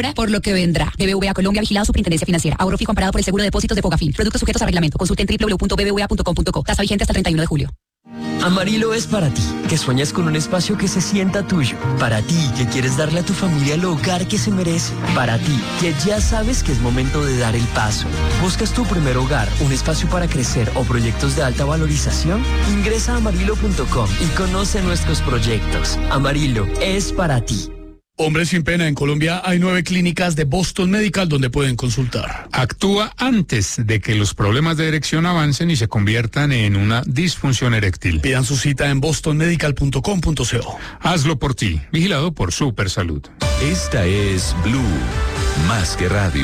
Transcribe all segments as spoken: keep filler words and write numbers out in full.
ahora por lo que vendrá. B B V A Colombia, vigilado Superintendencia Financiera. Ahorro fijo comparado por el seguro de depósitos de Fogafín. Productos sujetos a reglamento. Consulte en w w w punto b b v a punto com punto co. Tasa vigente hasta el treinta y uno de julio. Amarillo es para ti, que sueñas con un espacio que se sienta tuyo. Para ti, que quieres darle a tu familia el hogar que se merece. Para ti, que ya sabes que es momento de dar el paso. ¿Buscas tu primer hogar, un espacio para crecer o proyectos de alta valorización? Ingresa a amarillo punto com y conoce nuestros proyectos. Amarillo es para ti. Hombre sin pena, en Colombia hay nueve clínicas de Boston Medical donde pueden consultar. Actúa antes de que los problemas de erección avancen y se conviertan en una disfunción eréctil. Pidan su cita en boston medical punto com punto co. Hazlo por ti, vigilado por Supersalud. Esta es Blue, más que radio.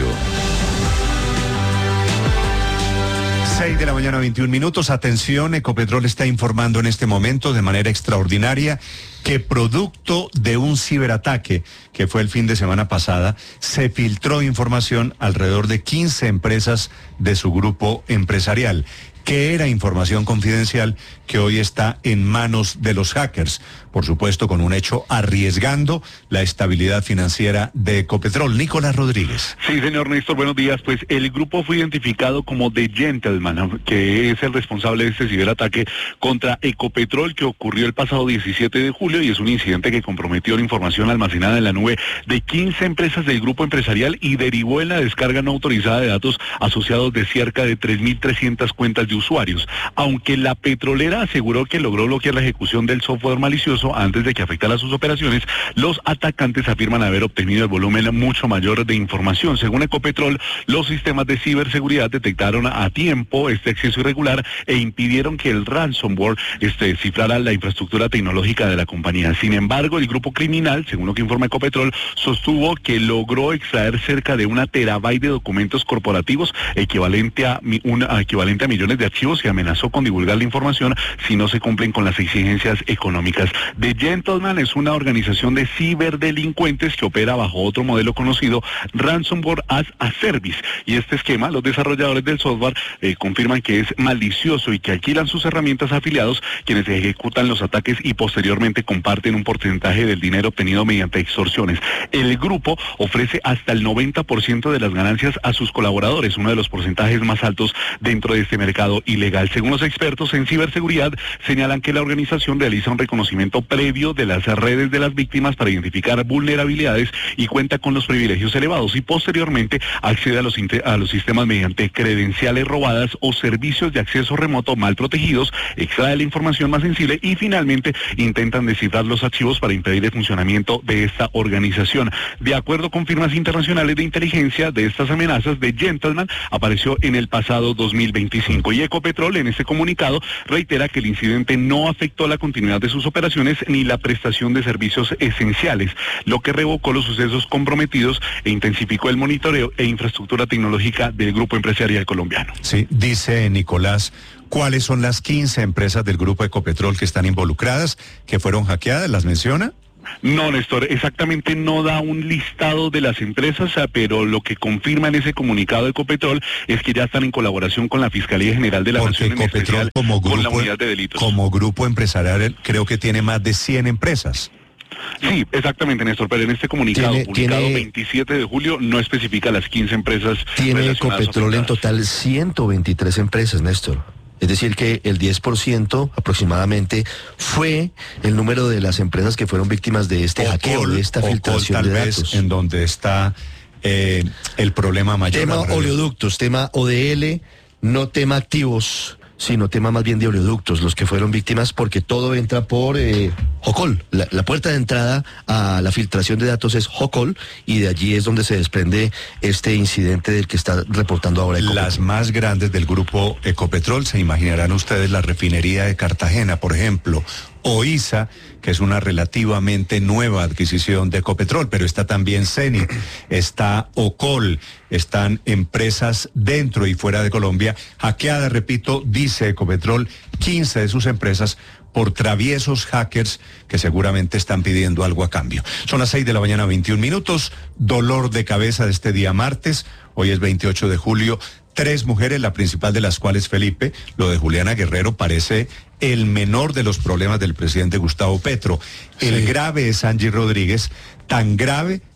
seis de la mañana, veintiún minutos. Atención, Ecopetrol está informando en este momento de manera extraordinaria que producto de un ciberataque que fue el fin de semana pasada, se filtró información alrededor de quince empresas de su grupo empresarial, que era información confidencial que hoy está en manos de los hackers. Por supuesto, con un hecho arriesgando la estabilidad financiera de Ecopetrol. Nicolás Rodríguez. Sí, señor Néstor, buenos días. Pues el grupo fue identificado como The Gentleman, que es el responsable de este ciberataque contra Ecopetrol que ocurrió el pasado diecisiete de julio y es un incidente que comprometió la información almacenada en la nube de quince empresas del grupo empresarial y derivó en la descarga no autorizada de datos asociados de cerca de tres mil trescientas cuentas de usuarios. Aunque la petrolera aseguró que logró bloquear la ejecución del software malicioso antes de que afectara sus operaciones, los atacantes afirman haber obtenido el volumen mucho mayor de información. Según Ecopetrol, los sistemas de ciberseguridad detectaron a tiempo este acceso irregular e impidieron que el ransomware este, cifrara la infraestructura tecnológica de la compañía. Sin embargo, el grupo criminal, según lo que informa Ecopetrol, sostuvo que logró extraer cerca de una terabyte de documentos corporativos equivalente a, una, equivalente a millones de archivos y amenazó con divulgar la información si no se cumplen con las exigencias económicas. The Gentleman es una organización de ciberdelincuentes que opera bajo otro modelo conocido, Ransomware as a Service. Y este esquema, los desarrolladores del software eh, confirman que es malicioso y que alquilan sus herramientas a afiliados, quienes ejecutan los ataques y posteriormente comparten un porcentaje del dinero obtenido mediante extorsiones. El grupo ofrece hasta el noventa por ciento de las ganancias a sus colaboradores, uno de los porcentajes más altos dentro de este mercado ilegal. Según los expertos en ciberseguridad, señalan que la organización realiza un reconocimiento previo de las redes de las víctimas para identificar vulnerabilidades y cuenta con los privilegios elevados y posteriormente accede a los, a los sistemas mediante credenciales robadas o servicios de acceso remoto mal protegidos, extrae la información más sensible y finalmente intentan descifrar los archivos para impedir el funcionamiento de esta organización. De acuerdo con firmas internacionales de inteligencia, de estas amenazas, The Gentleman apareció en el pasado dos mil veinticinco y Ecopetrol en este comunicado reitera que el incidente no afectó la continuidad de sus operaciones ni la prestación de servicios esenciales, lo que revocó los sucesos comprometidos e intensificó el monitoreo e infraestructura tecnológica del grupo empresarial colombiano. Sí, dice Nicolás, ¿cuáles son las quince empresas del grupo Ecopetrol que están involucradas, que fueron hackeadas? ¿Las menciona? No, Néstor, exactamente no da un listado de las empresas, pero lo que confirma en ese comunicado de Ecopetrol es que ya están en colaboración con la Fiscalía General de la Porque Nación, en especial como grupo, con la Unidad de Delitos. Como grupo empresarial creo que tiene más de cien empresas. Sí, exactamente, Néstor, pero en este comunicado ¿Tiene, publicado tiene, veintisiete de julio no especifica las quince empresas. Tiene Ecopetrol en total ciento veintitrés empresas, Néstor. Es decir, que el diez por ciento aproximadamente fue el número de las empresas que fueron víctimas de este Ocol, hackeo, de esta Ocol, filtración tal de vez datos. En donde está eh, el problema mayor. Tema oleoductos, tema O D L, no tema activos, sino tema más bien de oleoductos, los que fueron víctimas, porque todo entra por eh, Ocol. La, la puerta de entrada a la filtración de datos es Ocol, y de allí es donde se desprende este incidente del que está reportando ahora Ecopetrol. Las más grandes del grupo Ecopetrol, se imaginarán ustedes la refinería de Cartagena, por ejemplo, o I S A, que es una relativamente nueva adquisición de Ecopetrol, pero está también Cenit, está Ocol, están empresas dentro y fuera de Colombia, hackeadas, repito, dice Ecopetrol, quince de sus empresas por traviesos hackers que seguramente están pidiendo algo a cambio. Son las seis de la mañana, veintiún minutos, dolor de cabeza de este día martes, hoy es veintiocho de julio, tres mujeres, la principal de las cuales Felipe, lo de Juliana Guerrero parece el menor de los problemas del presidente Gustavo Petro. El sí. grave es Angie Rodríguez, tan grave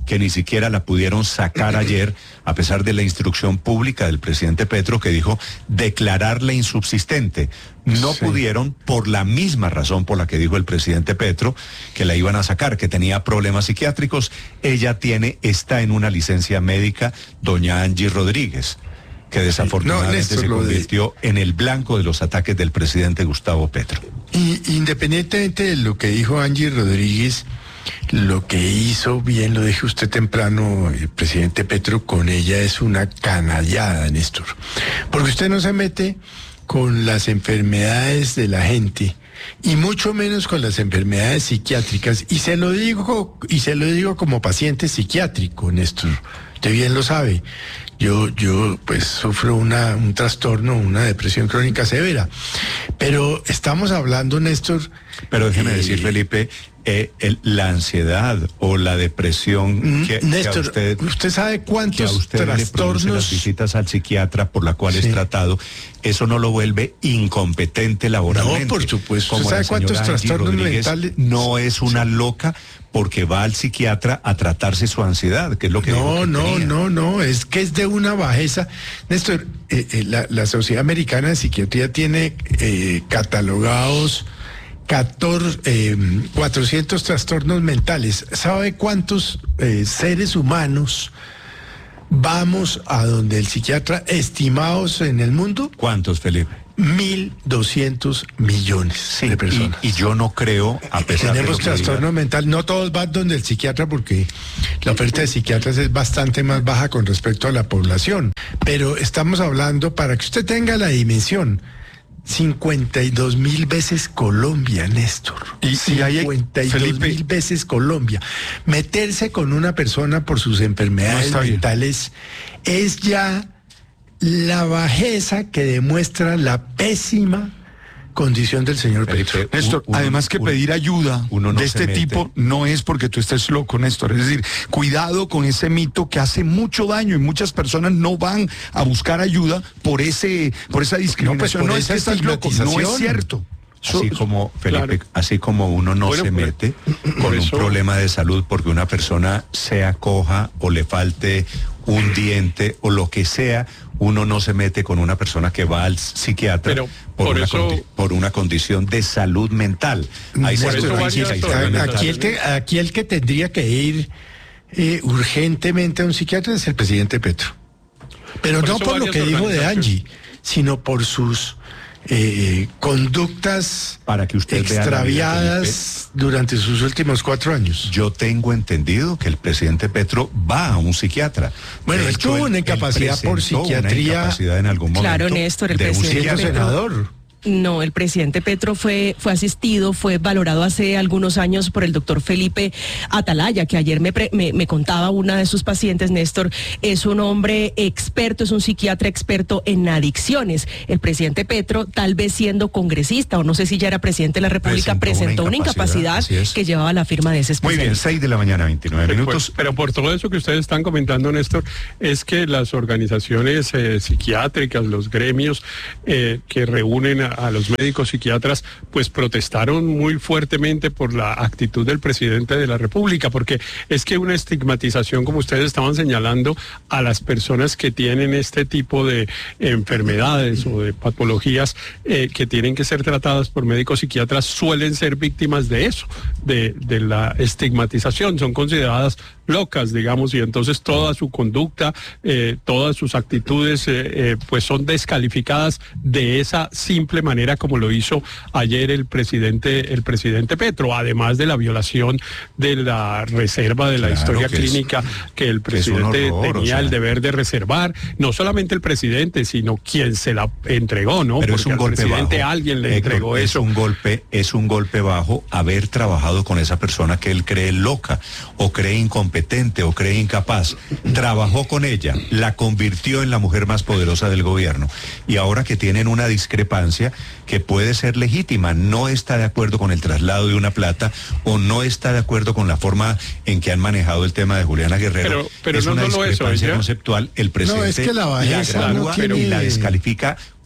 que ni siquiera la pudieron sacar ayer, a pesar de la instrucción pública del presidente Petro que dijo declararla insubsistente. No sí. pudieron por la misma razón por la que dijo el presidente Petro que la iban a sacar, que tenía problemas psiquiátricos. Ella tiene, está en una licencia médica, doña Angie Rodríguez, que desafortunadamente no, Néstor, se convirtió de... en el blanco de los ataques del presidente Gustavo Petro. Y, independientemente de lo que dijo Angie Rodríguez, lo que hizo, bien lo dijo usted temprano, el presidente Petro, con ella es una canallada, Néstor. Porque usted no se mete con las enfermedades de la gente, y mucho menos con las enfermedades psiquiátricas, y se lo digo, y se lo digo como paciente psiquiátrico, Néstor. Usted bien lo sabe. Yo, yo, pues, sufro una, un trastorno, una depresión crónica severa. Pero estamos hablando, Néstor... Pero déjeme eh, decir, Felipe, eh, el, la ansiedad o la depresión que, Néstor, que a usted... ¿usted sabe cuántos que a usted trastornos... le las visitas al psiquiatra por la cual sí. es tratado, eso no lo vuelve incompetente laboralmente. No, por supuesto. Como ¿Usted sabe cuántos trastornos mentales? No es una sí. loca... porque va al psiquiatra a tratarse su ansiedad, que es lo que no, dijo que no, tenía. no, no, es que es de una bajeza. Néstor, eh, eh, la, la Sociedad Americana de Psiquiatría tiene eh, catalogados catorce, eh, cuatrocientos trastornos mentales. ¿Sabe cuántos eh, seres humanos vamos a donde el psiquiatra estimados en el mundo? ¿Cuántos, Felipe? mil doscientos millones sí, de personas. Y, y yo no creo, a pesar Tenemos de lo trastorno diga, mental, no todos van donde el psiquiatra porque la oferta de psiquiatras es bastante más baja con respecto a la población. Pero estamos hablando, para que usted tenga la dimensión, cincuenta y dos mil veces Colombia, Néstor. Y, cincuenta y dos mil veces Colombia. Meterse con una persona por sus enfermedades no mentales bien. Es ya la bajeza que demuestra la pésima condición del señor Petro. Néstor, uno, además que uno, pedir ayuda no de este tipo no es porque tú estés loco, Néstor. Es decir, cuidado con ese mito que hace mucho daño y muchas personas no van a buscar ayuda por ese, por esa discriminación. No, pues no es que estás loco, no es cierto. Así como, Felipe, claro. así como uno no bueno, se mete por, con por un problema de salud porque una persona sea coja o le falte un diente o lo que sea, uno no se mete con una persona que va al psiquiatra Pero, por, por, una eso, por una condición de salud mental. Hay salud física y salud mental. Aquí el que, aquí el que tendría que ir eh, urgentemente a un psiquiatra es el presidente Petro. Pero por no por lo que dijo de Angie, sino por sus eh, conductas para que usted extraviadas vea durante sus últimos cuatro años. Yo tengo entendido que el presidente Petro va a un psiquiatra. Bueno, él tuvo una incapacidad por psiquiatría. Una incapacidad en algún momento. Claro, Néstor, el de presidente un senador. No, el presidente Petro fue, fue asistido, fue valorado hace algunos años por el doctor Felipe Atalaya, que ayer me, pre, me, me contaba una de sus pacientes, Néstor, es un hombre experto, es un psiquiatra experto en adicciones. El presidente Petro, tal vez siendo congresista, o no sé si ya era presidente de la República, presentó, presentó una incapacidad, una incapacidad que llevaba la firma de ese especialista. Muy bien, seis de la mañana, veintinueve pero minutos. Por, pero por todo eso que ustedes están comentando, Néstor, es que las organizaciones eh, psiquiátricas, los gremios eh, que reúnen a a los médicos psiquiatras, pues protestaron muy fuertemente por la actitud del presidente de la República, porque es que una estigmatización, como ustedes estaban señalando, a las personas que tienen este tipo de enfermedades o de patologías eh, que tienen que ser tratadas por médicos psiquiatras, suelen ser víctimas de eso, de, de la estigmatización, son consideradas locas, digamos, y entonces toda su conducta, eh, todas sus actitudes, eh, eh, pues son descalificadas de esa simple manera como lo hizo ayer el presidente, el presidente Petro, además de la violación de la reserva de la claro historia que clínica es, que el presidente que horror, tenía o sea, el deber de reservar, no solamente el presidente, sino quien se la entregó, ¿no? Pero porque es un al golpe presidente bajo. alguien le Héctor, entregó es eso. Un golpe, es un golpe bajo haber trabajado con esa persona que él cree loca o cree incompetente o cree incapaz. Trabajó con ella, la convirtió en la mujer más poderosa del gobierno y ahora que tienen una discrepancia que puede ser legítima, no está de acuerdo con el traslado de una plata o no está de acuerdo con la forma en que han manejado el tema de Juliana Guerrero. Pero, pero es no una solo discrepancia eso, conceptual, el presidente no, es que la, la gradúa no y la descalifica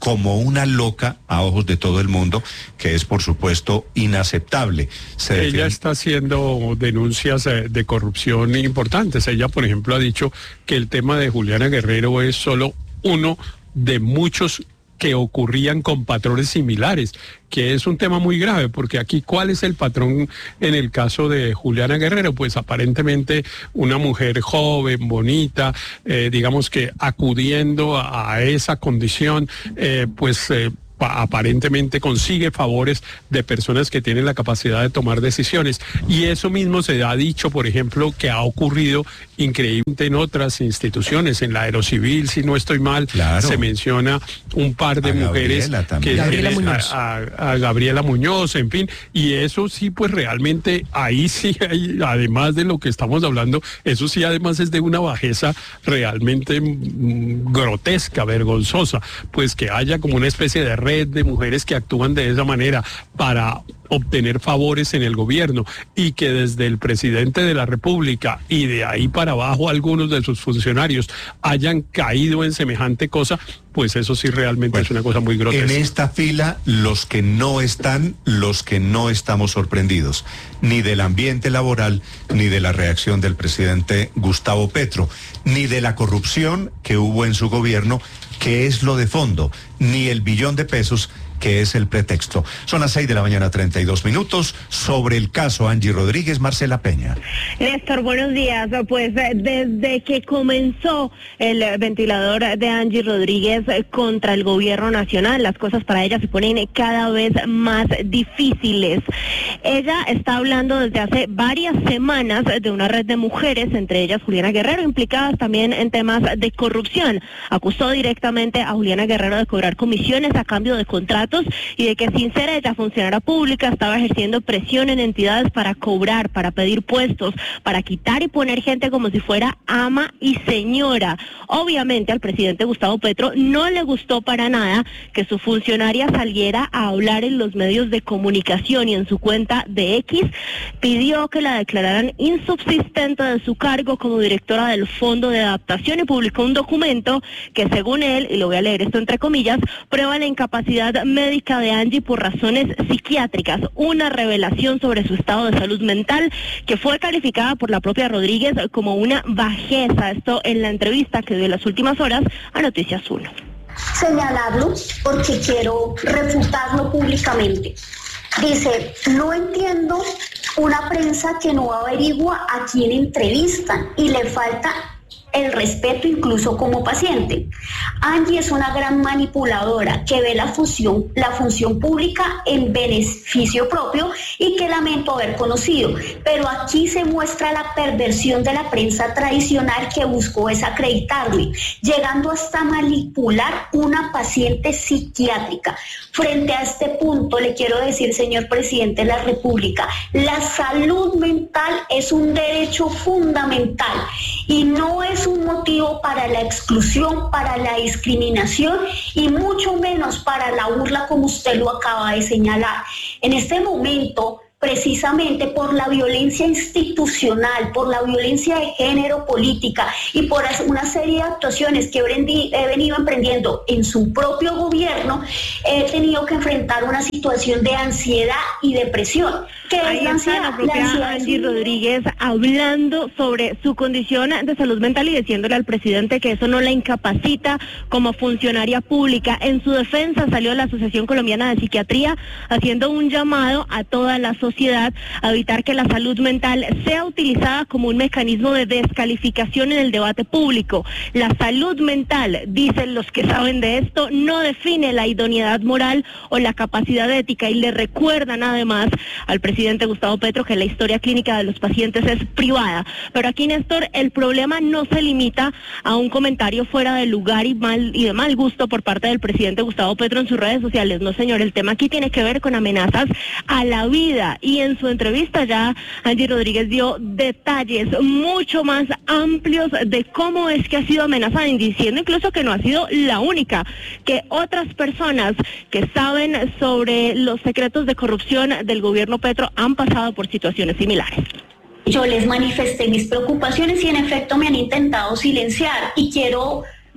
como una loca a ojos de todo el mundo, que es por supuesto inaceptable. Se Ella defiende... está haciendo denuncias de corrupción importantes. Ella, por ejemplo, ha dicho que el tema de Juliana Guerrero es solo uno de muchos que ocurrían con patrones similares, que es un tema muy grave, porque aquí, ¿cuál es el patrón en el caso de Juliana Guerrero? Pues aparentemente una mujer joven, bonita, eh, digamos que acudiendo a, a esa condición, eh, pues... Eh, aparentemente consigue favores de personas que tienen la capacidad de tomar decisiones, y eso mismo se ha dicho, por ejemplo, que ha ocurrido increíblemente en otras instituciones. En la Aerocivil, si no estoy mal, claro, se menciona un par de a mujeres que Gabriela Muñoz. A, a, a Gabriela Muñoz, en fin, y eso sí, pues realmente ahí sí hay, además de lo que estamos hablando, eso sí además es de una bajeza realmente mm, grotesca, vergonzosa, pues que haya como una especie de red de mujeres que actúan de esa manera para obtener favores en el gobierno, y que desde el presidente de la República y de ahí para abajo algunos de sus funcionarios hayan caído en semejante cosa, pues eso sí realmente bueno, es una cosa muy grotesca. En esta fila, los que no están, los que no estamos sorprendidos, ni del ambiente laboral, ni de la reacción del presidente Gustavo Petro, ni de la corrupción que hubo en su gobierno, que es lo de fondo, ni el billón de pesos que es el pretexto. Son las seis de la mañana, treinta y dos minutos. Sobre el caso Angie Rodríguez, Marcela Peña. Néstor, buenos días. Pues desde que comenzó el ventilador de Angie Rodríguez contra el gobierno nacional, las cosas para ella se ponen cada vez más difíciles. Ella está hablando desde hace varias semanas de una red de mujeres, entre ellas Juliana Guerrero, implicadas también en temas de corrupción. Acusó directamente a Juliana Guerrero de cobrar comisiones a cambio de contratos y de que, sin ser ella funcionaria pública, estaba ejerciendo presión en entidades para cobrar, para pedir puestos, para quitar y poner gente como si fuera ama y señora. Obviamente al presidente Gustavo Petro no le gustó para nada que su funcionaria saliera a hablar en los medios de comunicación, y en su cuenta de X pidió que la declararan insubsistente de su cargo como directora del Fondo de Adaptación, y publicó un documento que, según él, y lo voy a leer esto entre comillas, prueba la incapacidad médica de Angie por razones psiquiátricas, una revelación sobre su estado de salud mental que fue calificada por la propia Rodríguez como una bajeza. Esto en la entrevista que dio en las últimas horas a Noticias uno. Señalarlo porque quiero refutarlo públicamente. Dice, no entiendo una prensa que no averigua a quién entrevistan y le falta el respeto incluso como paciente. Angie es una gran manipuladora que ve la función, la función pública en beneficio propio y que lamento haber conocido, pero aquí se muestra la perversión de la prensa tradicional que buscó desacreditarme, llegando hasta manipular una paciente psiquiátrica. Frente a este punto le quiero decir, señor presidente de la República, la salud mental es un derecho fundamental y no es un motivo para la exclusión, para la discriminación y mucho menos para la burla, como usted lo acaba de señalar. En este momento, precisamente por la violencia institucional, por la violencia de género política y por una serie de actuaciones que he venido emprendiendo en su propio gobierno, he tenido que enfrentar una situación de ansiedad y depresión. ¿Qué es la ansiedad? La propia Angie Rodríguez hablando sobre su condición de salud mental y diciéndole al presidente que eso no la incapacita como funcionaria pública. En su defensa salió la Asociación Colombiana de Psiquiatría haciendo un llamado a toda la sociedad a evitar que la salud mental sea utilizada como un mecanismo de descalificación en el debate público. La salud mental, dicen los que saben de esto, no define la idoneidad moral o la capacidad ética, y le recuerdan además al presidente Gustavo Petro que la historia clínica de los pacientes es privada. Pero aquí, Néstor, el problema no se limita a un comentario fuera de lugar y mal y de mal gusto por parte del presidente Gustavo Petro en sus redes sociales. No, señor, el tema aquí tiene que ver con amenazas a la vida, y en su entrevista ya Angie Rodríguez dio detalles mucho más amplios de cómo es que ha sido amenazada, diciendo incluso que no ha sido la única, que otras personas que saben sobre los secretos de corrupción del gobierno Petro han pasado por situaciones similares. Yo les manifesté mis preocupaciones y en efecto me han intentado silenciar, y quiero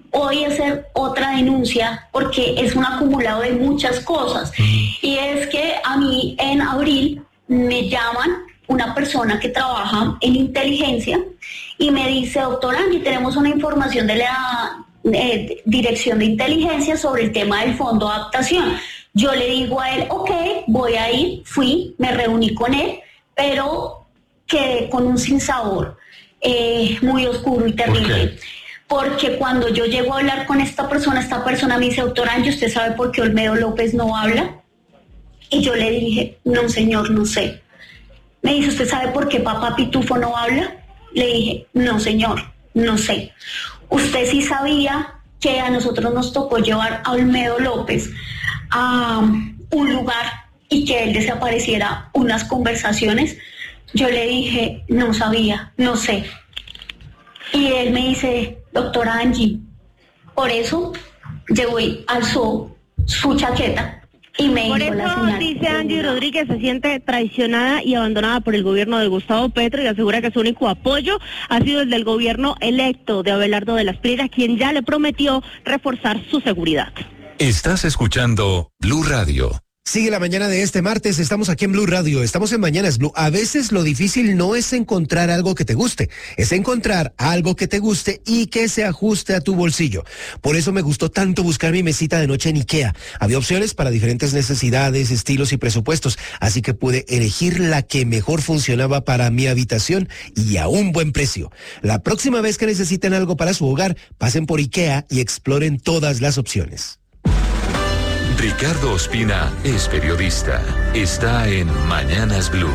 hoy hacer otra denuncia porque es un acumulado de muchas cosas. Y es que a mí en abril me llaman una persona que trabaja en inteligencia y me dice, doctora Angie, tenemos una información de la eh, Dirección de Inteligencia sobre el tema del Fondo de Adaptación. Yo le digo a él, ok, voy a ir, fui, me reuní con él, pero quedé con un sinsabor eh, muy oscuro y terrible. Porque cuando yo llego a hablar con esta persona, esta persona me dice, doctora Angie, ¿usted sabe por qué Olmedo López no habla? Y yo le dije, no señor, no sé. Me dice, ¿usted sabe por qué Papá Pitufo no habla? Le dije, no señor, no sé. ¿Usted sí sabía que a nosotros nos tocó llevar a Olmedo López a un lugar y que él desapareciera unas conversaciones? Yo le dije, no sabía, no sé. Y él me dice, doctora Angie, por eso llegó y alzó su chaqueta y me Por hizo la eso señal. dice Angie Rodríguez, se siente traicionada y abandonada por el gobierno de Gustavo Petro y asegura que su único apoyo ha sido el del gobierno electo de Abelardo de las Piedras, quien ya le prometió reforzar su seguridad. Estás escuchando Blue Radio. Sigue la mañana de este martes, estamos aquí en Blue Radio, estamos en Mañanas Blue. A veces lo difícil no es encontrar algo que te guste, es encontrar algo que te guste y que se ajuste a tu bolsillo. Por eso me gustó tanto buscar mi mesita de noche en IKEA. Había opciones para diferentes necesidades, estilos y presupuestos, así que pude elegir la que mejor funcionaba para mi habitación y a un buen precio. La próxima vez que necesiten algo para su hogar, pasen por IKEA y exploren todas las opciones. Ricardo Ospina es periodista. Está en Mañanas Blue.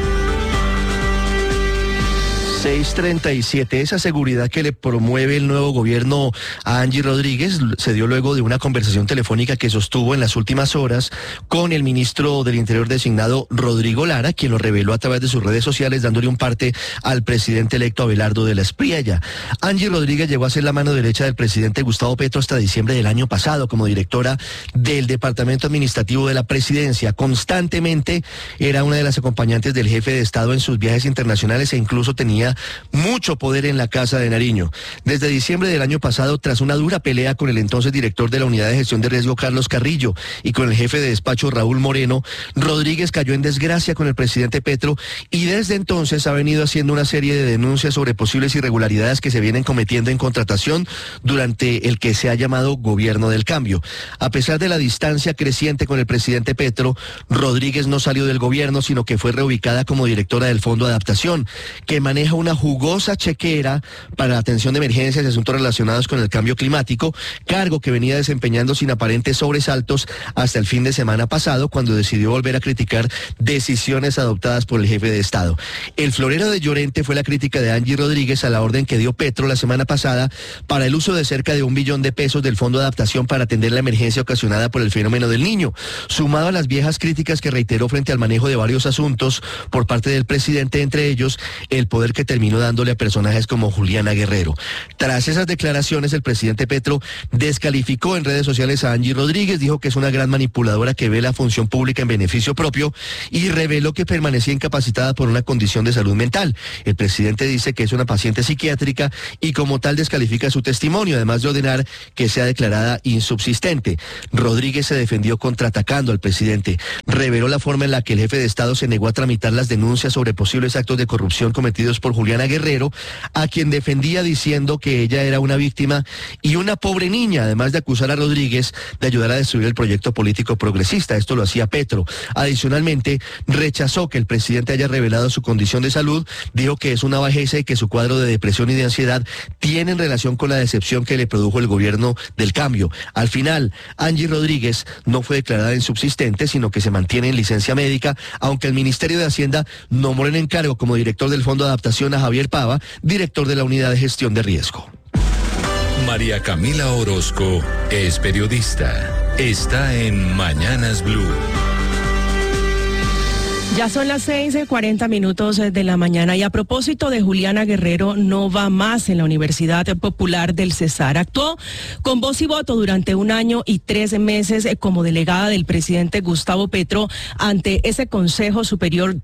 seis treinta y siete, esa seguridad que le promueve el nuevo gobierno a Angie Rodríguez se dio luego de una conversación telefónica que sostuvo en las últimas horas con el ministro del Interior designado Rodrigo Lara, quien lo reveló a través de sus redes sociales dándole un parte al presidente electo Abelardo de la Espriella. Angie Rodríguez llegó a ser la mano derecha del presidente Gustavo Petro hasta diciembre del año pasado como directora del Departamento Administrativo de la Presidencia. Constantemente era una de las acompañantes del jefe de Estado en sus viajes internacionales e incluso tenía mucho poder en la Casa de Nariño. Desde diciembre del año pasado, tras una dura pelea con el entonces director de la Unidad de Gestión de Riesgo, Carlos Carrillo, y con el jefe de despacho, Raúl Moreno, Rodríguez cayó en desgracia con el presidente Petro y desde entonces ha venido haciendo una serie de denuncias sobre posibles irregularidades que se vienen cometiendo en contratación durante el que se ha llamado Gobierno del Cambio. A pesar de la distancia creciente con el presidente Petro, Rodríguez no salió del gobierno, sino que fue reubicada como directora del Fondo de Adaptación, que maneja una jugosa chequera para la atención de emergencias y asuntos relacionados con el cambio climático, cargo que venía desempeñando sin aparentes sobresaltos hasta el fin de semana pasado, cuando decidió volver a criticar decisiones adoptadas por el jefe de Estado. El florero de Llorente fue la crítica de Angie Rodríguez a la orden que dio Petro la semana pasada para el uso de cerca de un billón de pesos del Fondo de Adaptación para atender la emergencia ocasionada por el fenómeno del Niño, sumado a las viejas críticas que reiteró frente al manejo de varios asuntos por parte del presidente, entre ellos el poder que terminó dándole a personajes como Juliana Guerrero. Tras esas declaraciones, el presidente Petro descalificó en redes sociales a Angie Rodríguez, dijo que es una gran manipuladora que ve la función pública en beneficio propio y reveló que permanecía incapacitada por una condición de salud mental. El presidente dice que es una paciente psiquiátrica y como tal descalifica su testimonio, además de ordenar que sea declarada insubsistente. Rodríguez se defendió contraatacando al presidente. Reveló la forma en la que el jefe de Estado se negó a tramitar las denuncias sobre posibles actos de corrupción cometidos por Juliana Guerrero, a quien defendía diciendo que ella era una víctima y una pobre niña, además de acusar a Rodríguez de ayudar a destruir el proyecto político progresista. Esto lo hacía Petro. Adicionalmente, rechazó que el presidente haya revelado su condición de salud, dijo que es una bajeza y que su cuadro de depresión y de ansiedad tienen relación con la decepción que le produjo el gobierno del cambio. Al final, Angie Rodríguez no fue declarada insubsistente, sino que se mantiene en licencia médica, aunque el Ministerio de Hacienda nombró en encargo como director del Fondo de Adaptación a Javier Pava, director de la Unidad de Gestión de Riesgo. María Camila Orozco es periodista. Está en Mañanas Blue. Ya son las seis cuarenta minutos de la mañana y a propósito de Juliana Guerrero, no va más en la Universidad Popular del Cesar. Actuó con voz y voto durante un año y tres meses como delegada del presidente Gustavo Petro ante ese Consejo Superior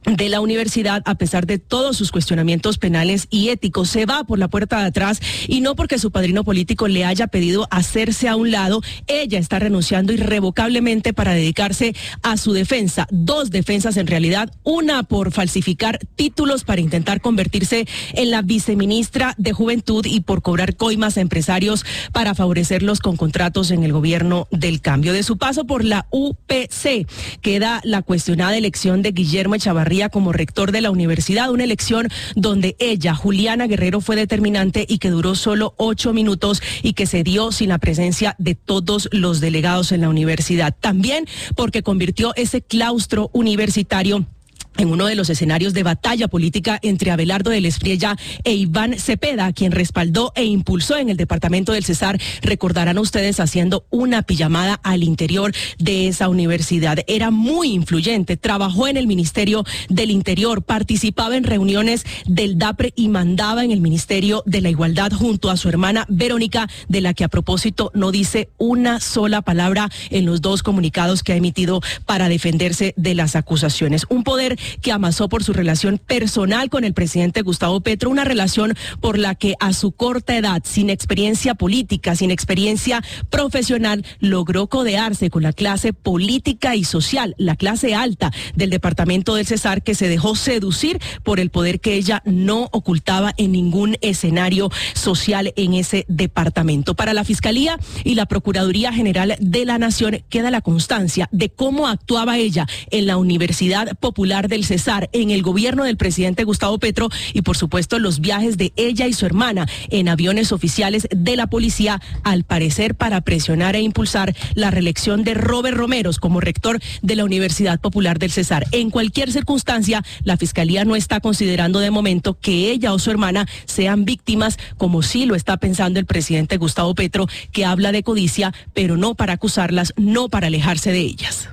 de la universidad, a pesar de todos sus cuestionamientos penales y éticos. Se va por la puerta de atrás y no porque su padrino político le haya pedido hacerse a un lado. Ella está renunciando irrevocablemente para dedicarse a su defensa. Dos defensas en realidad, una por falsificar títulos para intentar convertirse en la viceministra de Juventud y por cobrar coimas a empresarios para favorecerlos con contratos en el gobierno del cambio. De su paso por la U P C queda la cuestionada elección de Guillermo Echavarría como rector de la universidad, una elección donde ella, Juliana Guerrero, fue determinante y que duró solo ocho minutos y que se dio sin la presencia de todos los delegados en la universidad. También porque convirtió ese claustro universitario en uno de los escenarios de batalla política entre Abelardo del Espriella e Iván Cepeda, a quien respaldó e impulsó en el departamento del Cesar, recordarán ustedes, haciendo una pijamada al interior de esa universidad. Era muy influyente, trabajó en el Ministerio del Interior, participaba en reuniones del DAPRE y mandaba en el Ministerio de la Igualdad junto a su hermana Verónica, de la que a propósito no dice una sola palabra en los dos comunicados que ha emitido para defenderse de las acusaciones. Un poder que amasó por su relación personal con el presidente Gustavo Petro, una relación por la que a su corta edad, sin experiencia política, sin experiencia profesional, logró codearse con la clase política y social, la clase alta del departamento del Cesar, que se dejó seducir por el poder que ella no ocultaba en ningún escenario social en ese departamento. Para la Fiscalía y la Procuraduría General de la Nación queda la constancia de cómo actuaba ella en la Universidad Popular del Cesar, en el gobierno del presidente Gustavo Petro y por supuesto los viajes de ella y su hermana en aviones oficiales de la policía, al parecer para presionar e impulsar la reelección de Robert Romeros como rector de la Universidad Popular del Cesar. En cualquier circunstancia, la Fiscalía no está considerando de momento que ella o su hermana sean víctimas, como sí lo está pensando el presidente Gustavo Petro, que habla de codicia, pero no para acusarlas, no para alejarse de ellas.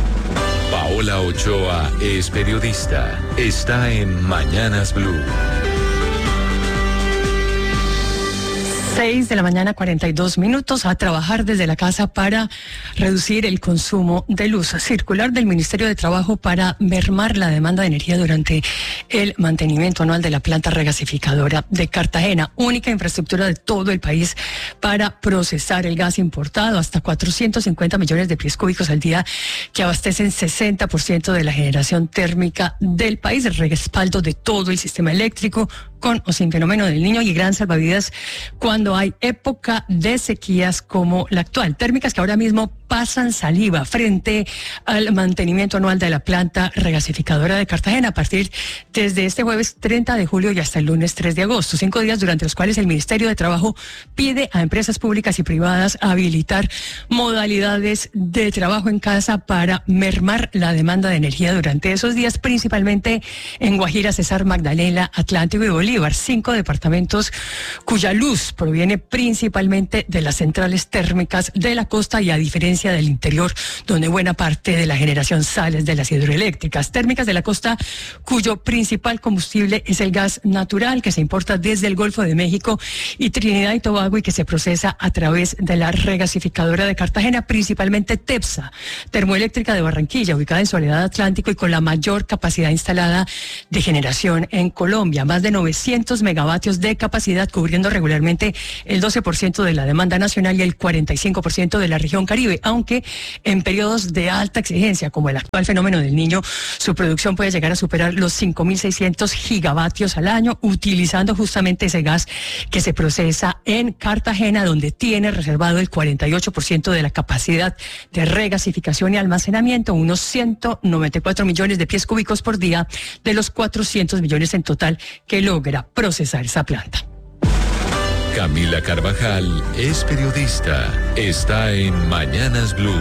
Paola Ochoa es periodista. Está en Mañanas Blue. seis de la mañana, cuarenta y dos minutos, a trabajar desde la casa para reducir el consumo de luz. Circular del Ministerio de Trabajo para mermar la demanda de energía durante el mantenimiento anual de la planta regasificadora de Cartagena, única infraestructura de todo el país para procesar el gas importado, hasta cuatrocientos cincuenta millones de pies cúbicos al día, que abastecen sesenta por ciento de la generación térmica del país, el respaldo de todo el sistema eléctrico, con o sin fenómeno del Niño, y gran salvavidas cuando hay época de sequías como la actual. Térmicas que ahora mismo pasan saliva frente al mantenimiento anual de la planta regasificadora de Cartagena a partir desde este jueves treinta de julio y hasta el lunes tres de agosto. Cinco días durante los cuales el Ministerio de Trabajo pide a empresas públicas y privadas habilitar modalidades de trabajo en casa para mermar la demanda de energía durante esos días, principalmente en Guajira, Cesar, Magdalena, Atlántico y Bolívar, cinco departamentos cuya luz proviene principalmente de las centrales térmicas de la costa y a diferencia del interior, donde buena parte de la generación sale de las hidroeléctricas térmicas de la costa, cuyo principal combustible es el gas natural que se importa desde el Golfo de México y Trinidad y Tobago y que se procesa a través de la regasificadora de Cartagena, principalmente TEPSA, termoeléctrica de Barranquilla, ubicada en Soledad Atlántico y con la mayor capacidad instalada de generación en Colombia, más de novecientos megavatios de capacidad, cubriendo regularmente el doce por ciento de la demanda nacional y el cuarenta y cinco por ciento de la región Caribe, aunque en periodos de alta exigencia, como el actual fenómeno del Niño, su producción puede llegar a superar los cinco mil seiscientos gigavatios al año, utilizando justamente ese gas que se procesa en Cartagena, donde tiene reservado el cuarenta y ocho por ciento de la capacidad de regasificación y almacenamiento, unos ciento noventa y cuatro millones de pies cúbicos por día de los cuatrocientos millones en total que logra procesar esa planta. Camila Carvajal es periodista. Está en Mañanas Blue.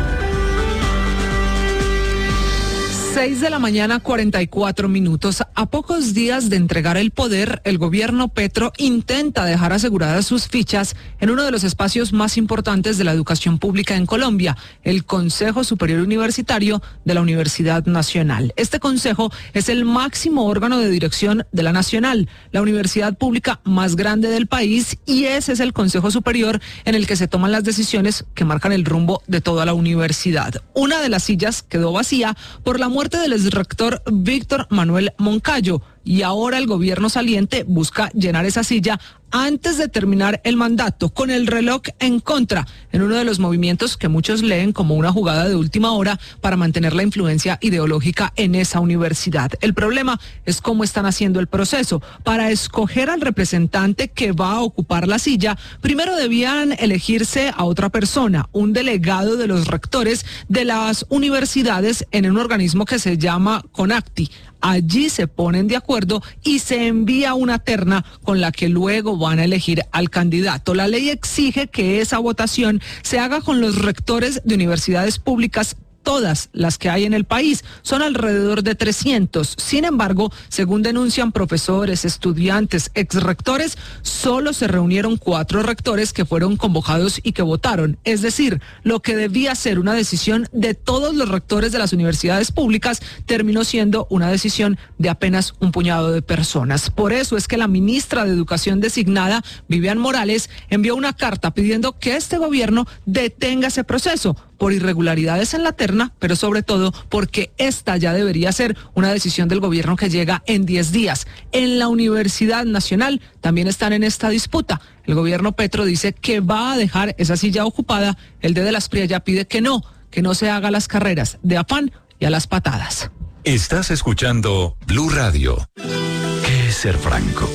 seis de la mañana, cuarenta y cuatro minutos. A pocos días de entregar el poder, el gobierno Petro intenta dejar aseguradas sus fichas en uno de los espacios más importantes de la educación pública en Colombia, el Consejo Superior Universitario de la Universidad Nacional. Este consejo es el máximo órgano de dirección de la Nacional, la universidad pública más grande del país, y ese es el Consejo Superior en el que se toman las decisiones que marcan el rumbo de toda la universidad. Una de las sillas quedó vacía por la muerte muerte del exrector Víctor Manuel Moncayo. Y ahora el gobierno saliente busca llenar esa silla antes de terminar el mandato, con el reloj en contra, en uno de los movimientos que muchos leen como una jugada de última hora para mantener la influencia ideológica en esa universidad. El problema es cómo están haciendo el proceso. Para escoger al representante que va a ocupar la silla, primero debían elegirse a otra persona, un delegado de los rectores de las universidades en un organismo que se llama CONACTI. Allí se ponen de acuerdo y se envía una terna con la que luego van a elegir al candidato. La ley exige que esa votación se haga con los rectores de universidades públicas, todas las que hay en el país. Son alrededor de trescientos. Sin embargo, según denuncian profesores, estudiantes, exrectores, solo se reunieron cuatro rectores que fueron convocados y que votaron. Es decir, lo que debía ser una decisión de todos los rectores de las universidades públicas terminó siendo una decisión de apenas un puñado de personas. Por eso es que la ministra de Educación designada, Vivian Morales, envió una carta pidiendo que este gobierno detenga ese proceso por irregularidades en la terna, pero sobre todo porque esta ya debería ser una decisión del gobierno que llega en diez días. En la Universidad Nacional también están en esta disputa. El gobierno Petro dice que va a dejar esa silla ocupada. El D de las Pria ya pide que no, que no se haga las carreras de afán y a las patadas. Estás escuchando Blue Radio. ¿Qué es ser franco?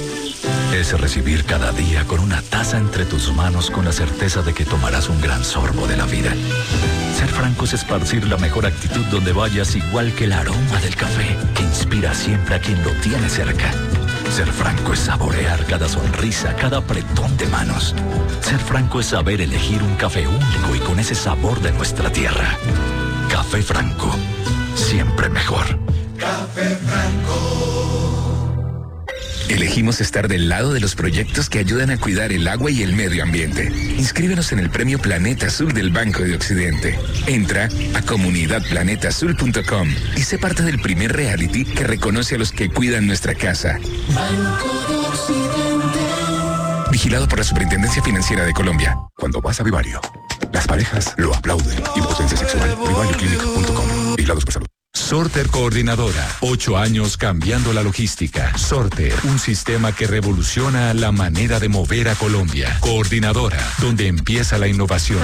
Es recibir cada día con una taza entre tus manos con la certeza de que tomarás un gran sorbo de la vida. Ser franco es esparcir la mejor actitud donde vayas, igual que el aroma del café que inspira siempre a quien lo tiene cerca. Ser franco es saborear cada sonrisa, cada apretón de manos. Ser franco es saber elegir un café único y con ese sabor de nuestra tierra. Café Franco, siempre mejor. Café Franco. Elegimos estar del lado de los proyectos que ayudan a cuidar el agua y el medio ambiente. Inscríbenos en el Premio Planeta Azul del Banco de Occidente. Entra a comunidad planeta azul punto com y sé parte del primer reality que reconoce a los que cuidan nuestra casa. Banco de Occidente. Vigilado por la Superintendencia Financiera de Colombia. Cuando vas a Vivario, las parejas lo aplauden. Impotencia sexual. vivario clinic punto com. Vigilados por salud. Sorter Coordinadora, ocho años cambiando la logística. Sorter, un sistema que revoluciona la manera de mover a Colombia. Coordinadora, donde empieza la innovación.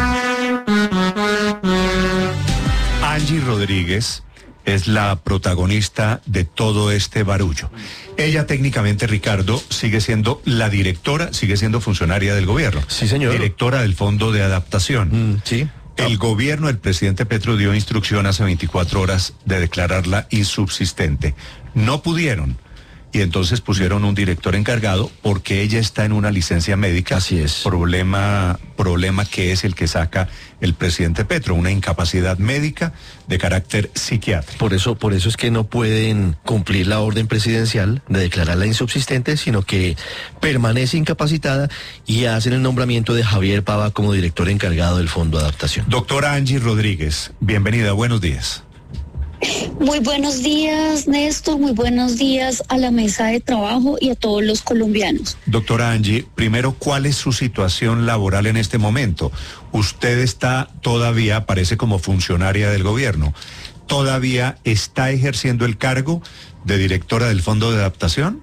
Angie Rodríguez es la protagonista de todo este barullo. Ella técnicamente, Ricardo, sigue siendo la directora, sigue siendo funcionaria del gobierno. Sí, señor. Directora del Fondo de Adaptación. Mm, sí. El gobierno del presidente Petro dio instrucción hace veinticuatro horas de declararla insubsistente. No pudieron. Y entonces pusieron un director encargado porque ella está en una licencia médica. Así es. Problema, problema que es el que saca el presidente Petro, una incapacidad médica de carácter psiquiátrico. Por eso, por eso es que no pueden cumplir la orden presidencial de declararla insubsistente, sino que permanece incapacitada y hacen el nombramiento de Javier Pava como director encargado del Fondo de Adaptación. Doctora Angie Rodríguez, bienvenida, buenos días. Muy buenos días, Néstor, muy buenos días a la mesa de trabajo y a todos los colombianos. Doctora Angie, primero, ¿cuál es su situación laboral en este momento? Usted está todavía, parece como funcionaria del gobierno, ¿todavía está ejerciendo el cargo de directora del Fondo de Adaptación?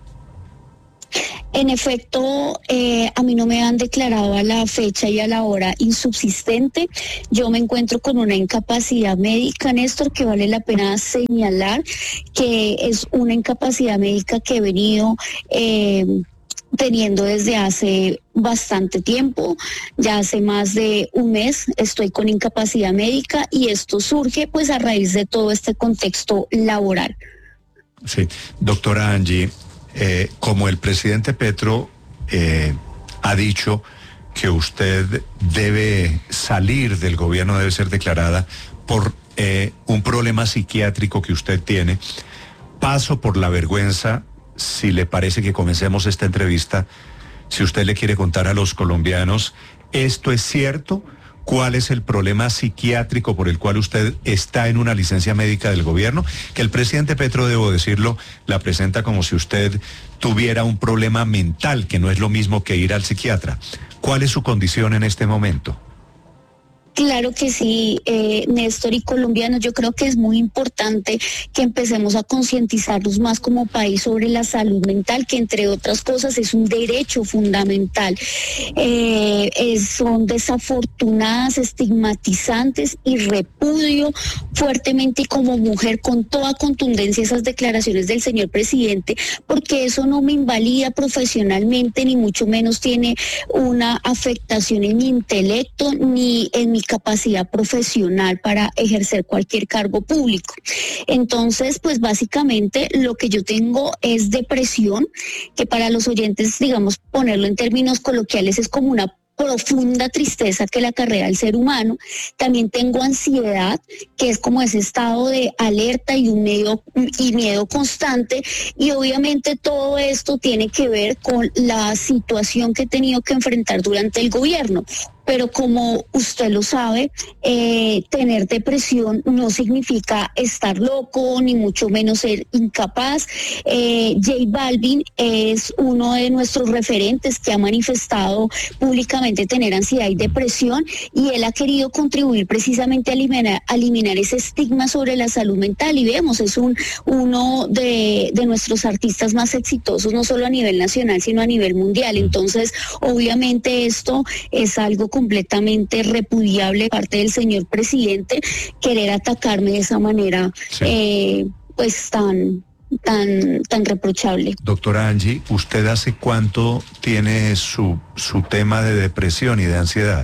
En efecto, eh, a mí no me han declarado a la fecha y a la hora insubsistente. Yo me encuentro con una incapacidad médica, Néstor, que vale la pena señalar que es una incapacidad médica que he venido eh, teniendo desde hace bastante tiempo. Ya hace más de un mes estoy con incapacidad médica y esto surge pues a raíz de todo este contexto laboral. Sí, doctora Angie. Eh, como el presidente Petro eh, ha dicho que usted debe salir del gobierno, debe ser declarada por eh, un problema psiquiátrico que usted tiene, paso por la vergüenza, si le parece que comencemos esta entrevista, si usted le quiere contar a los colombianos, ¿esto es cierto? ¿Cuál es el problema psiquiátrico por el cual usted está en una licencia médica del gobierno? Que el presidente Petro, debo decirlo, la presenta como si usted tuviera un problema mental, que no es lo mismo que ir al psiquiatra. ¿Cuál es su condición en este momento? Claro que sí, eh, Néstor y colombianos, yo creo que es muy importante que empecemos a concientizarnos más como país sobre la salud mental, que entre otras cosas es un derecho fundamental. Eh, es, son desafortunadas, estigmatizantes y repudio fuertemente y como mujer con toda contundencia esas declaraciones del señor presidente, porque eso no me invalida profesionalmente, ni mucho menos tiene una afectación en mi intelecto, ni en mi capacidad profesional para ejercer cualquier cargo público. Entonces, pues básicamente lo que yo tengo es depresión, que para los oyentes, digamos, ponerlo en términos coloquiales, es como una profunda tristeza que le acarrea al ser humano. También tengo ansiedad, que es como ese estado de alerta y un miedo y miedo constante, y obviamente todo esto tiene que ver con la situación que he tenido que enfrentar durante el gobierno. Pero como usted lo sabe, eh, tener depresión no significa estar loco, ni mucho menos ser incapaz. Eh, J Balvin es uno de nuestros referentes que ha manifestado públicamente tener ansiedad y depresión, y él ha querido contribuir precisamente a eliminar, a eliminar ese estigma sobre la salud mental, y vemos, es un uno de, de nuestros artistas más exitosos, no solo a nivel nacional, sino a nivel mundial. Entonces, obviamente esto es algo completamente repudiable de parte del señor presidente, querer atacarme de esa manera, sí. eh, pues tan, tan, tan reprochable. Doctora Angie, ¿usted hace cuánto tiene su, su tema de depresión y de ansiedad?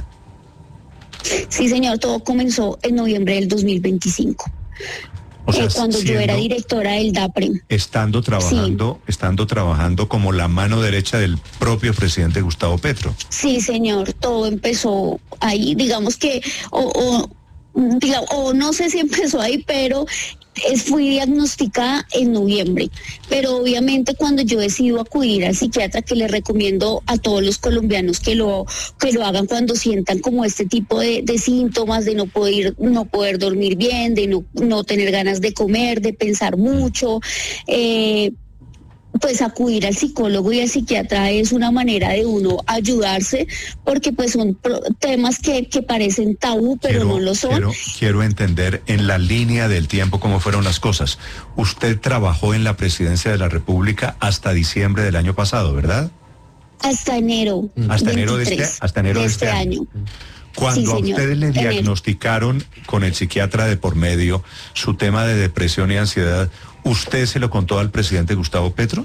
Sí, señor, todo comenzó en noviembre del dos mil veinticinco. O sea, eh, cuando yo era directora del DAPRE. Estando trabajando, sí. estando trabajando como la mano derecha del propio presidente Gustavo Petro. Sí, señor, todo empezó ahí, digamos que, o, o, digamos, o no sé si empezó ahí, pero es, fui diagnosticada en noviembre, pero obviamente cuando yo decido acudir al psiquiatra, que le recomiendo a todos los colombianos que lo que lo hagan cuando sientan como este tipo de, de síntomas, de no poder no poder dormir bien, de no no tener ganas de comer, de pensar mucho, eh, pues acudir al psicólogo y al psiquiatra es una manera de uno ayudarse, porque pues son pro- temas que, que parecen tabú, pero quiero, no lo son. Quiero, quiero entender en la línea del tiempo cómo fueron las cosas. Usted trabajó en la presidencia de la República hasta diciembre del año pasado, ¿verdad? Hasta enero. Hasta enero de este, hasta enero de de este, este año. año. Cuando Sí, a ustedes le enero. diagnosticaron con el psiquiatra de por medio su tema de depresión y ansiedad, ¿usted se lo contó al presidente Gustavo Petro?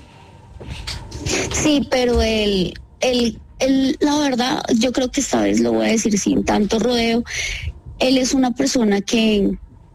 Sí, pero él, él, él, la verdad, yo creo que esta vez lo voy a decir sin tanto rodeo. Él es una persona que,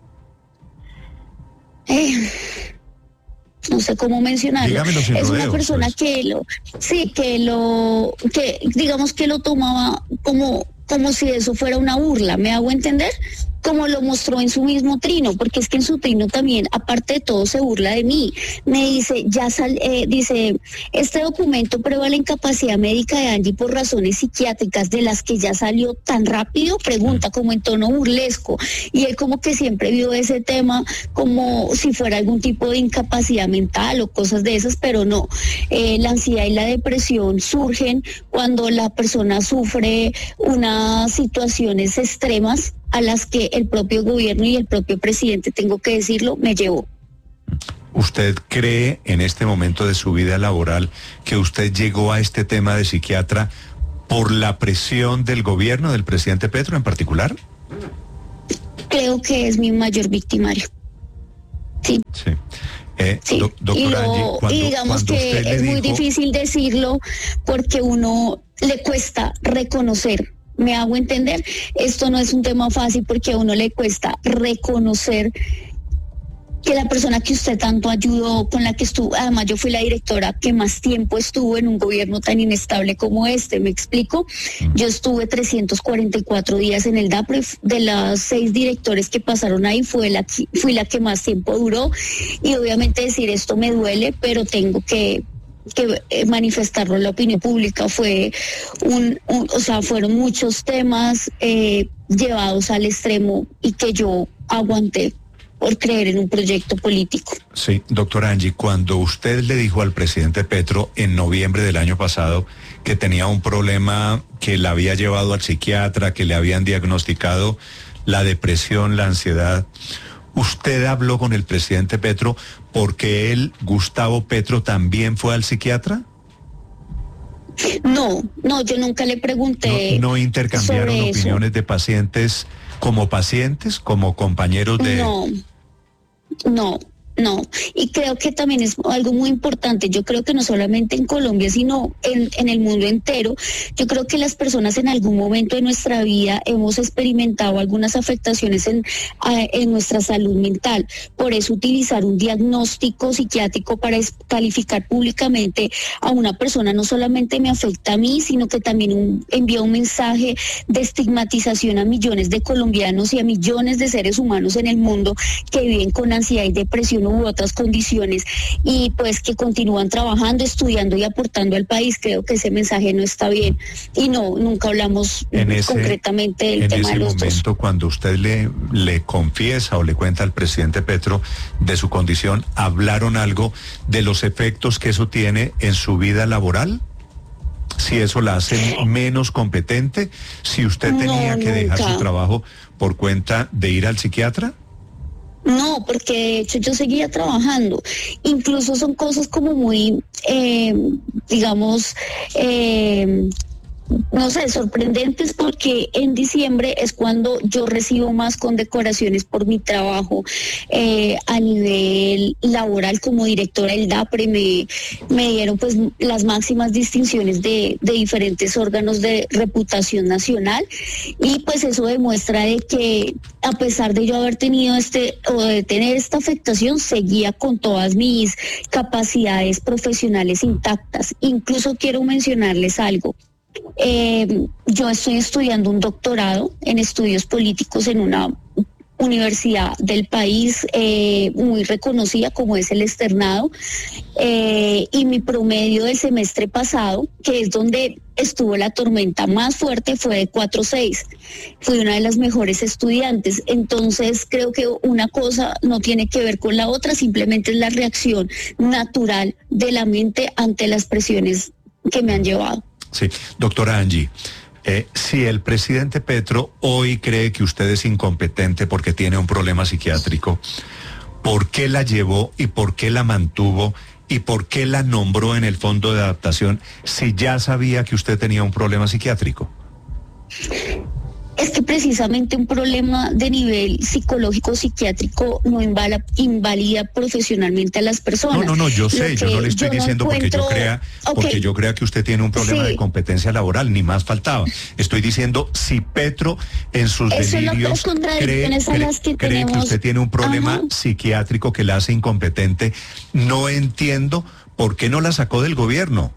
eh, no sé cómo mencionarlo. Dígamelo sin es rodeos, una persona pues. que lo, sí, que lo, que digamos que lo tomaba como, como si eso fuera una burla. ¿Me hago entender? Como lo mostró en su mismo trino, porque es que en su trino también, aparte de todo, se burla de mí. Me dice, ya sal, eh, dice, este documento prueba la incapacidad médica de Angie por razones psiquiátricas, de las que ya salió tan rápido, pregunta como en tono burlesco. Y él como que siempre vio ese tema como si fuera algún tipo de incapacidad mental o cosas de esas, pero no. Eh, la ansiedad y la depresión surgen cuando la persona sufre unas situaciones extremas a las que el propio gobierno y el propio presidente, tengo que decirlo, me llevó. ¿Usted cree en este momento de su vida laboral que usted llegó a este tema de psiquiatra por la presión del gobierno, del presidente Petro en particular? Creo que es mi mayor victimario. Sí. Sí. Eh, Sí, doc- y, doctora lo- Angie, cuando, y digamos cuando que usted le es muy dijo- difícil decirlo porque uno le cuesta reconocer. ¿Me hago entender? Esto no es un tema fácil porque a uno le cuesta reconocer que la persona que usted tanto ayudó, con la que estuvo, además yo fui la directora que más tiempo estuvo en un gobierno tan inestable como este, ¿me explico? Yo estuve trescientos cuarenta y cuatro días en el DAPRE, de las seis directores que pasaron ahí, fue la, que- fui la que más tiempo duró, y obviamente decir esto me duele, pero tengo que que eh, manifestarlo en la opinión pública. Fue un, un- o sea, fueron muchos temas eh, llevados al extremo y que yo aguanté. por creer en un proyecto político. Sí, doctora Angie, cuando usted le dijo al presidente Petro en noviembre del año pasado que tenía un problema que la había llevado al psiquiatra, que le habían diagnosticado la depresión, la ansiedad, ¿usted habló con el presidente Petro porque él, Gustavo Petro, también fue al psiquiatra? No, no, yo nunca le pregunté. ¿No, no intercambiaron sobre opiniones eso. de pacientes como pacientes, como compañeros de...? No, no, no. Y creo que también es algo muy importante. Yo creo que no solamente en Colombia, sino en, en el mundo entero. Yo creo que las personas en algún momento de nuestra vida hemos experimentado algunas afectaciones en, en nuestra salud mental. Por eso utilizar un diagnóstico psiquiátrico para calificar públicamente a una persona no solamente me afecta a mí, sino que también un, envía un mensaje de estigmatización a millones de colombianos y a millones de seres humanos en el mundo que viven con ansiedad y depresión u otras condiciones y pues que continúan trabajando, estudiando y aportando al país. Creo que ese mensaje no está bien y no, nunca hablamos en ese, concretamente del en tema ese de los momento, dos. Cuando usted le, le confiesa o le cuenta al presidente Petro de su condición, ¿hablaron algo de los efectos que eso tiene en su vida laboral? Si eso la hace menos competente, si usted tenía No, que dejar nunca. su trabajo por cuenta de ir al psiquiatra. No, porque de hecho yo seguía trabajando. Incluso son cosas como muy, eh, digamos, eh, no sé, sorprendentes, porque en diciembre es cuando yo recibo más condecoraciones por mi trabajo eh, a nivel laboral como directora del DAPRE. Me, me dieron pues las máximas distinciones de, de diferentes órganos de reputación nacional y pues eso demuestra de que a pesar de yo haber tenido este o de tener esta afectación, seguía con todas mis capacidades profesionales intactas. Incluso quiero mencionarles algo. Eh, yo estoy estudiando un doctorado en estudios políticos en una universidad del país eh, muy reconocida como es el Externado, eh, y mi promedio del semestre pasado, que es donde estuvo la tormenta más fuerte, fue de cuatro punto seis. Fui una de las mejores estudiantes. Entonces creo que una cosa no tiene que ver con la otra, simplemente es la reacción natural de la mente ante las presiones que me han llevado. Sí, doctora Angie, eh, si el presidente Petro hoy cree que usted es incompetente porque tiene un problema psiquiátrico, ¿por qué la llevó y por qué la mantuvo y por qué la nombró en el fondo de adaptación si ya sabía que usted tenía un problema psiquiátrico? Es que precisamente un problema de nivel psicológico psiquiátrico no invala, invalida profesionalmente a las personas. No, no, no, yo sé, yo no le estoy diciendo no porque yo crea, okay. porque yo crea que usted tiene un problema sí. de competencia laboral, ni más faltaba. Estoy diciendo si Petro en sus Eso delirios cree, cree, que, cree que usted tiene un problema Ajá. psiquiátrico que la hace incompetente, no entiendo por qué no la sacó del gobierno.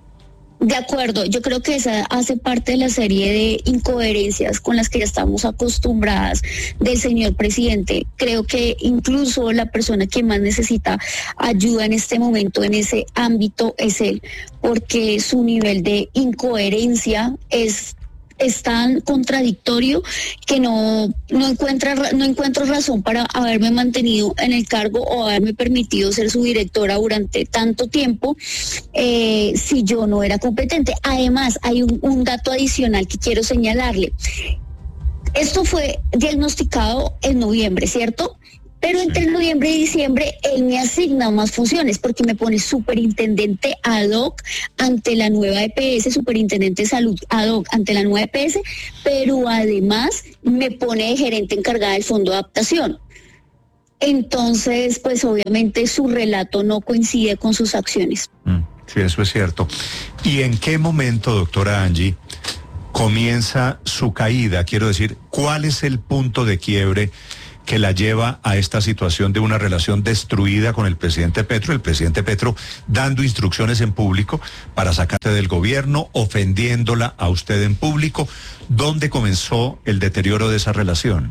De acuerdo, yo creo que esa hace parte de la serie de incoherencias con las que ya estamos acostumbradas del señor presidente. Creo que incluso la persona que más necesita ayuda en este momento en ese ámbito es él, porque su nivel de incoherencia es es tan contradictorio que no no encuentra no encuentro razón para haberme mantenido en el cargo o haberme permitido ser su directora durante tanto tiempo eh, si yo no era competente. Además, hay un, un dato adicional que quiero señalarle. Esto fue diagnosticado en noviembre, ¿cierto? Pero entre noviembre y diciembre él me asigna más funciones porque me pone superintendente ad hoc ante la nueva E P S, superintendente de salud ad hoc ante la nueva E P S, pero además me pone de gerente encargada del fondo de adaptación. Entonces, pues obviamente su relato no coincide con sus acciones. Mm, sí, eso es cierto. ¿Y en qué momento, doctora Angie, comienza su caída? Quiero decir, ¿cuál es el punto de quiebre que la lleva a esta situación de una relación destruida con el presidente Petro, el presidente Petro dando instrucciones en público para sacarte del gobierno, ofendiéndola a usted en público? ¿Dónde comenzó el deterioro de esa relación?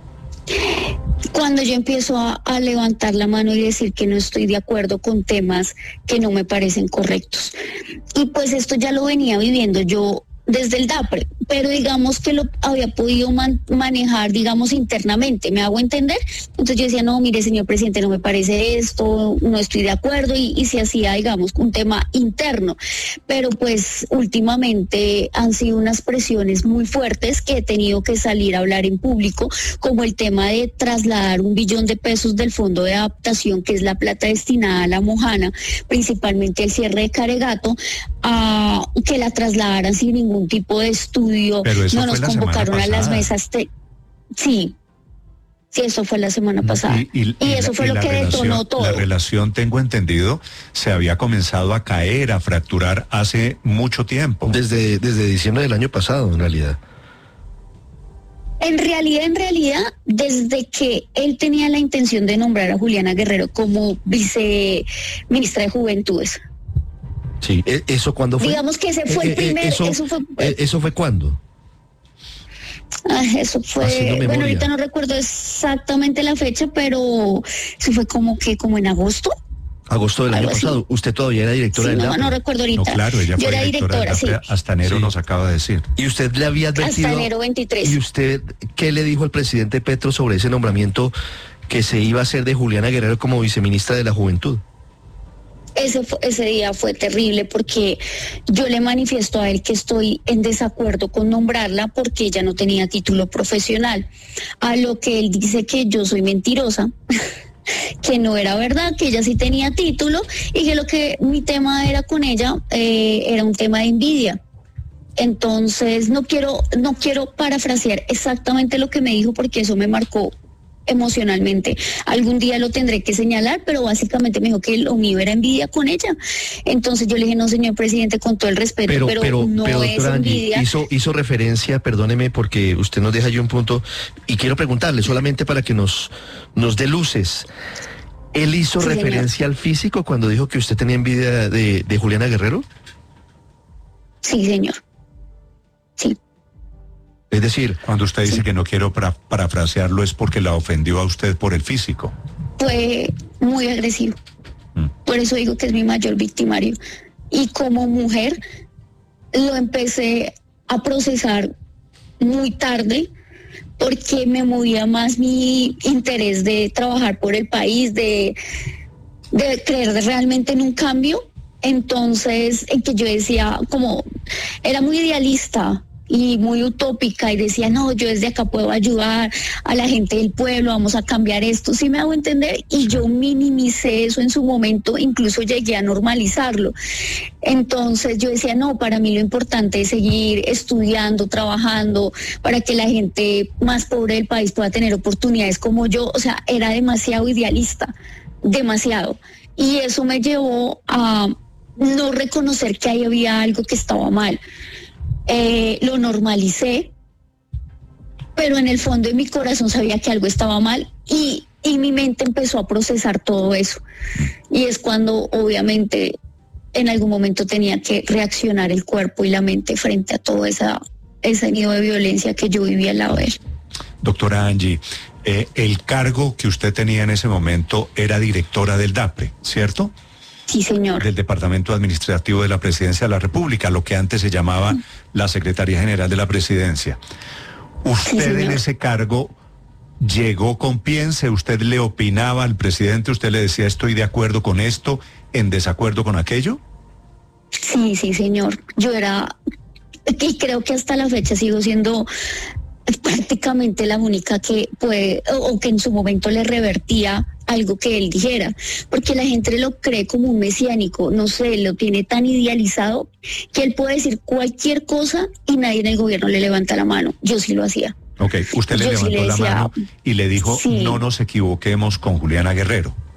Cuando yo empiezo a, a levantar la mano y decir que no estoy de acuerdo con temas que no me parecen correctos. Y pues esto ya lo venía viviendo yo desde el DAPRE, pero digamos que lo había podido man- manejar, digamos, internamente, ¿me hago entender? Entonces yo decía, no, mire, señor presidente, no me parece esto, no estoy de acuerdo, y, y se hacía, digamos, un tema interno. Pero pues últimamente han sido unas presiones muy fuertes que he tenido que salir a hablar en público, como el tema de trasladar un billón de pesos del Fondo de Adaptación, que es la plata destinada a la Mojana, principalmente el cierre de Caregato, a que la trasladaran sin ningún tipo de estudio. Pero eso no fue nos la semana convocaron a las pasada. mesas. Te- sí, sí, eso fue la semana pasada. Y, y- Y y eso la- fue y lo la que relación- detonó todo. La relación, tengo entendido, se había comenzado a caer, a fracturar hace mucho tiempo. Desde, desde diciembre del año pasado, en realidad. En realidad, en realidad, desde que él tenía la intención de nombrar a Juliana Guerrero como viceministra de Juventudes. Sí, ¿e- ¿eso cuándo fue? Digamos que ese fue el Eh, eh, primer, eso, eso fue, eh, ¿Eso fue cuándo? ah, eso fue, Haciendo bueno, memoria. ahorita no recuerdo exactamente la fecha, pero eso fue como que, como en agosto. Agosto del año Algo así. pasado. Usted todavía era directora Sí, del no, DAPRE. no recuerdo ahorita. No, claro, ella Yo fue era directora, directora, del DAPRE sí. hasta enero, Sí. nos acaba de decir. ¿Y usted le había advertido? Hasta enero veintitrés. ¿Y usted qué le dijo al presidente Petro sobre ese nombramiento que se iba a hacer de Juliana Guerrero como viceministra de la Juventud? Ese, fue- ese día fue terrible porque yo le manifiesto a él que estoy en desacuerdo con nombrarla porque ella no tenía título profesional. A lo que él dice que yo soy mentirosa, que no era verdad, que ella sí tenía título y que lo que mi tema era con ella eh, era un tema de envidia. Entonces no quiero, no quiero parafrasear exactamente lo que me dijo porque eso me marcó emocionalmente. Algún día lo tendré que señalar, pero básicamente me dijo que lo mío era envidia con ella. Entonces yo le dije, no, señor presidente, con todo el respeto, pero, Pero, pero, no pero es doctora Angie, envidia. hizo, hizo referencia, perdóneme porque usted nos deja yo un punto, y quiero preguntarle solamente para que nos, nos dé luces. ¿Él hizo Sí, señor. referencia al físico cuando dijo que usted tenía envidia de, de Juliana Guerrero? Sí, señor. Sí. Es decir, cuando usted dice que no quiero para- parafrasearlo es porque la ofendió a usted por el físico. Fue muy agresivo. Por eso digo que es mi mayor victimario. Y como mujer lo empecé a procesar muy tarde porque me movía más mi interés de trabajar por el país, de, de creer realmente en un cambio. Entonces, en que yo decía, como era muy idealista y muy utópica y decía, no, yo desde acá puedo ayudar a la gente del pueblo, vamos a cambiar esto, sí me hago entender, y yo minimicé eso en su momento, incluso llegué a normalizarlo. Entonces yo decía, no, para mí lo importante es seguir estudiando, trabajando, para que la gente más pobre del país pueda tener oportunidades como yo. O sea, era demasiado idealista, demasiado. Y eso me llevó a no reconocer que ahí había algo que estaba mal. Eh, lo normalicé, pero en el fondo de mi corazón sabía que algo estaba mal y, y mi mente empezó a procesar todo eso. Y es cuando obviamente en algún momento tenía que reaccionar el cuerpo y la mente frente a todo esa, ese nido de violencia que yo vivía al lado de él. Doctora Angie, eh, el cargo que usted tenía en ese momento era directora del DAPRE, ¿cierto? Sí, señor. Del Departamento Administrativo de la Presidencia de la República, lo que antes se llamaba la Secretaría General de la Presidencia. Usted en ese cargo llegó con piense, usted le opinaba al presidente, usted le decía estoy de acuerdo con esto, en desacuerdo con aquello. Sí, sí, señor. Yo era, y creo que hasta la fecha sigo siendo prácticamente la única que puede, o, o que en su momento le revertía algo que él dijera, porque la gente lo cree como un mesiánico, no sé, lo tiene tan idealizado que él puede decir cualquier cosa y nadie en el gobierno le levanta la mano. Yo sí lo hacía. Ok, usted le Yo sí levantó le la decía, mano y le dijo sí. no nos equivoquemos con Juliana Guerrero.